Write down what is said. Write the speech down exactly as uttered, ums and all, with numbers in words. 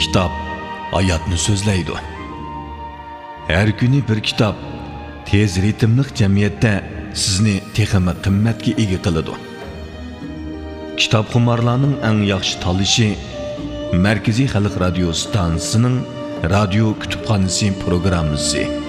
Kitap hayatni so'zlaydi. Her kuni bir kitap tez ritmli jamiyatda sizni texmi qimmatga ega qiladi. Kitobxumarlarning eng yaxshi tanlashi Markaziy Xalq radio stansiyasining radio kutubxonasi programmasi.